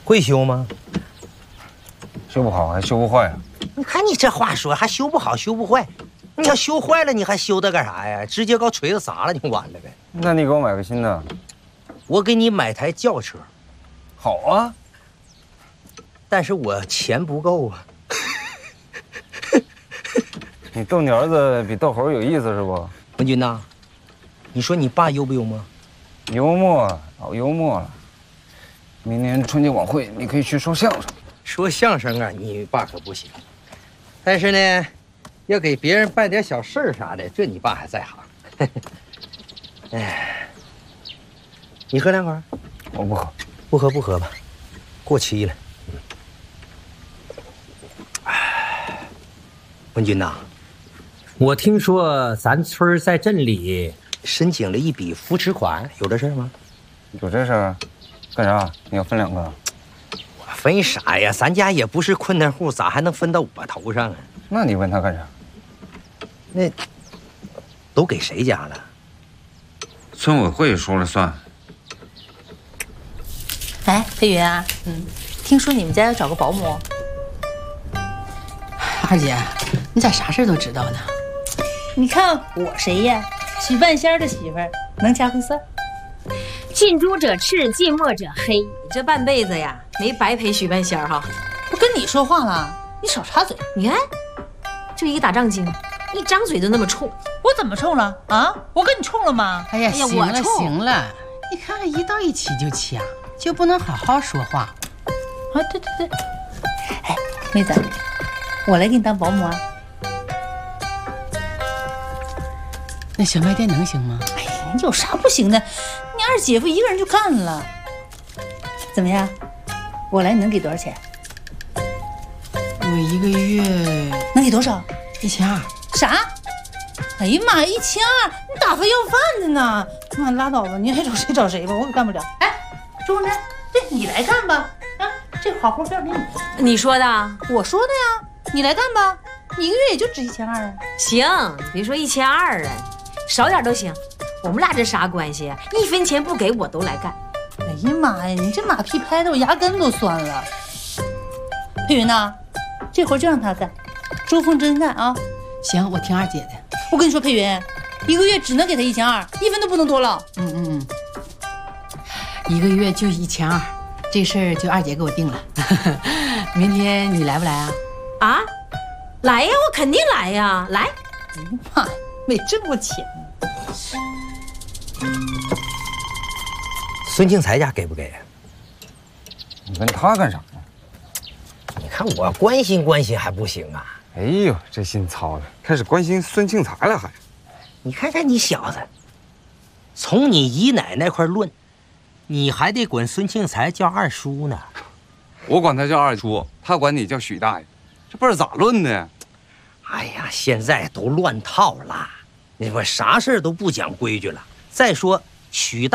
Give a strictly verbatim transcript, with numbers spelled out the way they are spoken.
会修吗？ 修不好还修不坏啊！ 你看你这话说，还修不好修不坏，你要修坏了，你还修它干啥呀？直接搞锤子撒了就完了呗。 那你给我买个新的。 我给你买台轿车。 好啊， 但是我钱不够啊。 你逗你儿子比逗猴有意思是不？ 文军呐，你说你爸幽不幽默？ 幽默，老幽默了。明年春节晚会你可以去说相声。 说相声啊，你爸可不行。但是呢，要给别人办点小事儿啥的，这你爸还在行。哎，你喝两口？ 我不喝， 不喝不喝吧，过期了。哎，文军呐， 我听说咱村在镇里申请了一笔扶持款，有这事吗？ 有这事儿？干啥？你要分两个？ 我分啥呀？咱家也不是困难户，咋还能分到我头上啊？ 那你问他干啥？ 那都给谁家了？ 村委会说了算。 哎，裴云啊，嗯，听说你们家要找个保姆。 二姐，你咋啥事都知道呢？ 你看我谁呀？许半仙的媳妇儿，能掐会算。 近朱者赤，近墨者黑。你这半辈子呀，没白陪许半仙哈。 我跟你说话了，你少插嘴。 你看，就一个打仗精，一张嘴就那么冲。 我怎么冲了啊？我跟你冲了吗？ 哎呀， 哎呀行了我冲行了，你看看一到一起就掐，就不能好好说话。 啊，对对对。哎，妹子，我来给你当保姆啊。 那小卖店能行吗？ 哎呀，有啥不行的？你二姐夫一个人就干了。怎么样？我来，你能给多少钱？ 我一个月能给多少？ 一千二。 啥？哎呀妈呀，一千二！你打发要饭的呢？妈，拉倒吧，你爱找谁找谁吧，我可干不了。哎，周红珍，这你来干吧。啊，这好活标给你。 你说的？ 我说的呀，你来干吧。你一个月也就值一千二啊。 行，你别说一千二啊，少点都行。我们俩这啥关系？一分钱不给我都来干。 哎呀妈呀，你这马屁拍的我牙根都酸了。佩云呐，这活就让他干，周凤珍干啊。 行，我听二姐的。 我跟你说，佩云，一个月只能给他一千二，一分都不能多了。 嗯嗯嗯，一个月就一千二，这事儿就二姐给我定了。明天你来不来啊？ 啊，来呀，我肯定来呀，来。 哎呀妈呀，没挣过钱。 孙庆才家给不给？ 你问他干啥呢？ 你看我关心关心还不行啊？ 哎呦，这心操的，开始关心孙庆才了还？ 你看看你小子，从你姨奶那块论，你还得管孙庆才叫二叔呢。 我管他叫二叔，他管你叫许大爷，这不是咋论呢？ 哎呀，现在都乱套了，你说啥事儿都不讲规矩了。再说许大。